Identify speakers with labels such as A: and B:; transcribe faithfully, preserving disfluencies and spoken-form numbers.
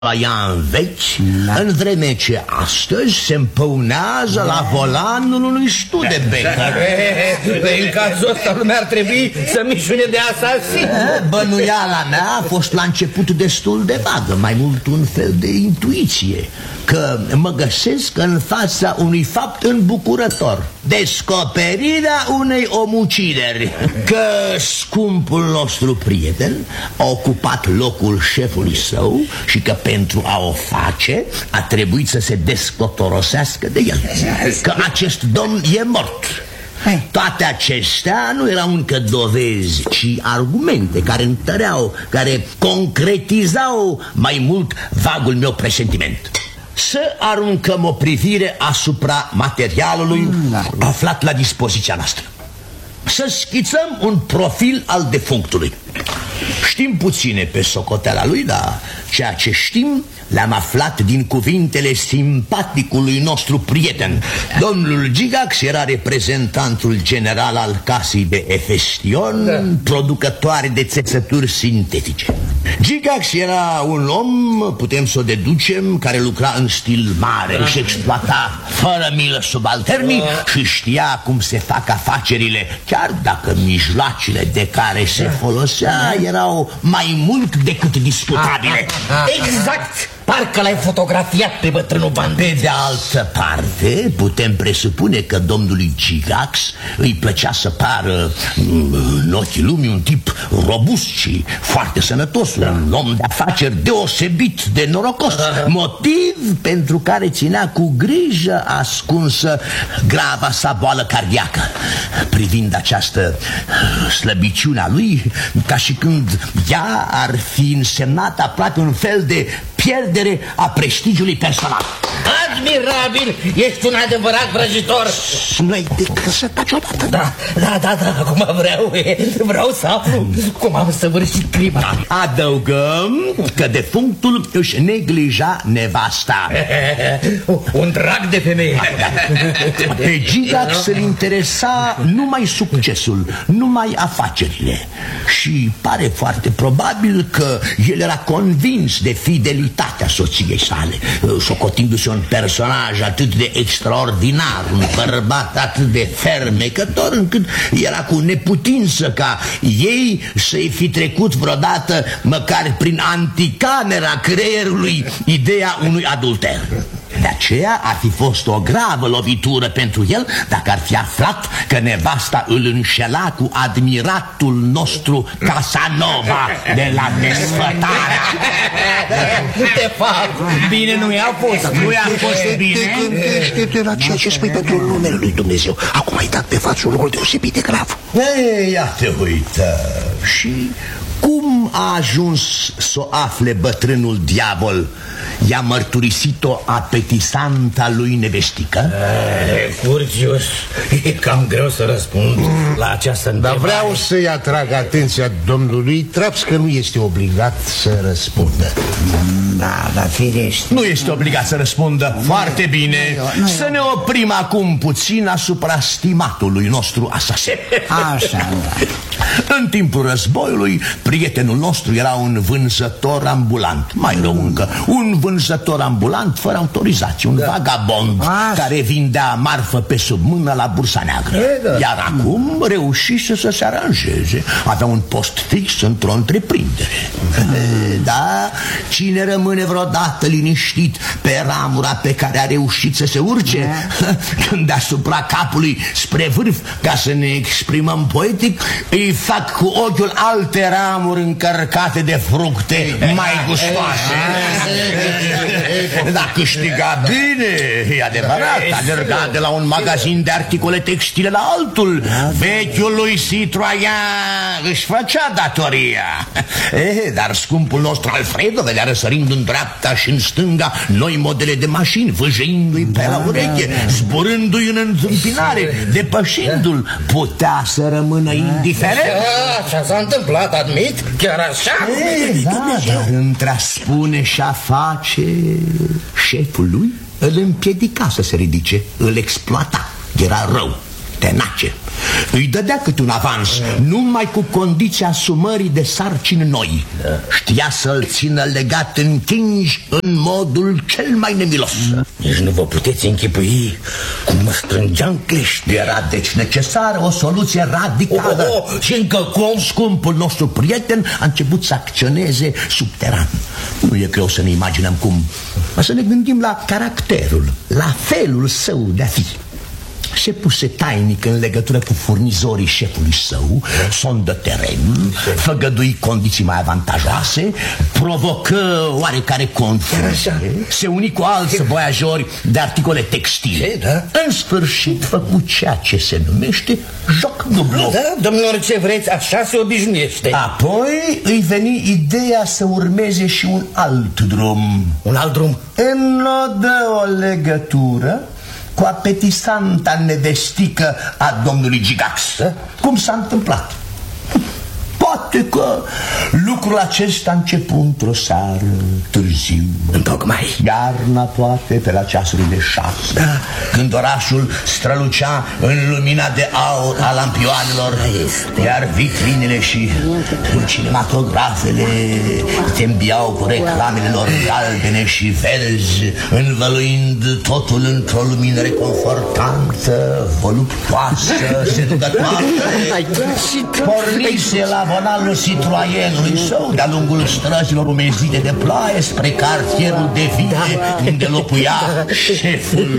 A: la ea în vechi, da. În vreme ce astăzi se împăunează da. La volanul unui Studebaker.
B: În cazul ăsta lumea ar trebui să mișune de asasin.
A: Bănuiala mea a fost la început destul de vagă, mai mult un fel de intuiție, că mă găsesc în fața unui fapt îmbucurător: descoperirea unei omucideri. Că scumpul nostru prieten a ocupat locul șefului său și că pentru a o face a trebuit să se descotorosească de el, că acest domn e mort. Toate acestea nu erau încă dovezi, ci argumente care întăreau, care concretizau mai mult vagul meu presentiment. Să aruncăm o privire asupra materialului aflat la dispoziția noastră. Să schițăm un profil al defunctului. Știm puține pe socoteala lui, dar ceea ce știm le-am aflat din cuvintele simpaticului nostru prieten. Domnul Gigax era reprezentantul general al casei de Efestion, da. Producătoare de țesături sintetice. Gigax era un om, putem să o deducem, care lucra în stil mare, își exploata fără milă subalternii și știa cum se fac afacerile, chiar dacă mijloacele de care se folosea erau mai mult decât discutabile.
B: Exact! Parcă l-ai fotografiat pe bătrânul Bandit.
A: Pe de altă parte, putem presupune că domnului Gigax îi plăcea să pară în ochii lumii un tip robust și foarte sănătos, da. Un om de afaceri deosebit de norocos, motiv pentru care ținea cu grijă ascunsă grava sa boală cardiacă, privind această slăbiciune a lui ca și când ea ar fi însemnat aproape un fel de pierdere a prestigiului personal.
B: Admirabil! Ești un adevărat vrăjitor!
A: Nu-i decât să taci odată.
B: Da, da, da, da, acum vreau, vreau să aflu cum am săvârșit crima.
A: Adăugăm că defunctul își neglija nevasta.
B: Un drag de femeie.
A: Pe Gigax îl interesa numai succesul, numai afacerile. Și pare foarte probabil că el era convins de fidelitatea soției sale, socotindu-se un personaj atât de extraordinar, un bărbat atât de fermecător, încât era cu neputință ca ei să-i fi trecut vreodată, măcar prin anticamera creierului, ideea unui adulter. De aceea ar fi fost o gravă lovitură pentru el dacă ar fi aflat că nevasta îl înșela cu admiratul nostru Casanova de la Desfătare.
B: De fapt, bine nu i-a fost.
A: Nu i-a fost bine.
C: Gândește-te la ceea ce spui pentru numele lui Dumnezeu. Acum ai dat pe față un lucru deosebit de grav.
A: Ei, ia te uită. Și cum a ajuns să o afle bătrânul diavol? I-a mărturisit-o apetisanta lui nevestică?
B: Curcius, e cam greu să răspund mm. la această întrebare.
C: Dar vreau să-i atrag atenția domnului Traps că nu este obligat să răspundă.
D: Da, da, firește.
A: Nu este obligat să răspundă. Nu, foarte bine. Nu, nu, să ne oprim acum puțin asupra stimatului nostru asasin.
D: Așa, da.
A: În timpul războiului, prietenul nostru era un vânzător ambulant. Mai rău încă, un vânzător ambulant fără autorizație, un da. vagabond Așa. care vindea marfă pe sub mână la Bursa Neagră. E, da. Iar acum reușise să se aranjeze. Avea un post fix într-o întreprindere. Da, cine rămâne vreodată liniștit pe ramura pe care a reușit să se urce, când deasupra capului spre vârf, ca să ne exprimăm poetic, îi fac cu ochiul alte ramuri încărcate de fructe mai gustoase. Dar câștiga bine, e adevărat. Alerga de la un magazin de articole textile la altul. Vechiul lui Citroën își făcea datoria. E, dar scumpul nostru Alfredo vedea răsărind în dreapta și în stânga noi modele de mașini, vâjeindu-i pe la ureche, zburându-i în întâmpinare, depășindu-l. Putea să rămână indiferent.
B: Așa s-a întâmplat, admit, chiar așa.
A: E, da, dar între a spune și a face, șeful lui îl împiedica să se ridice, îl exploata, era rău. tenace. Îi dădea câte un avans, numai cu condiția asumării de sarcini noi. Știa să-l țină legat în chingi în modul cel mai nemilos.
B: Nici nu vă puteți închipui cum mă strângeam clești.
A: Era deci necesară o soluție radicală.
B: Oh, oh, și încă cum?
A: Scumpul nostru prieten a început să acționeze subteran. Nu e greu să ne imaginăm cum, dar să ne gândim la caracterul, la felul său de a fi. Se puse tainic în legătură cu furnizorii șefului său, sondă teren, făgădui condiții mai avantajoase, provocă oarecare confuzie, se uni cu alți voiajori de articole textile.
B: Da?
A: În sfârșit făcu ceea ce se numește joc dublu.
B: Da, domnilor, ce vreți, așa se obișnuiește.
A: Apoi îi veni ideea să urmeze și un alt drum.
B: Un alt drum?
A: Înodă o legătură cu apetisanta nevestică a domnului Gigax. Cum s-a întâmplat? Poate că lucrul acesta a început într-o seară târziu.
B: Întocmai.
A: Iarna poate pe la ceasurile șapte, da. Când orașul strălucea în lumina de aur a lampioanelor, iar vitrinele și cinematografele te îmbiau cu reclamele lor galbene și verzi, învăluind totul într-o lumină reconfortantă, voluptoasă, seducătoare. Pornise la vonalul Citroenului său de-a lungul străzilor umezite de ploaie spre cartierul de vide, unde locuia șeful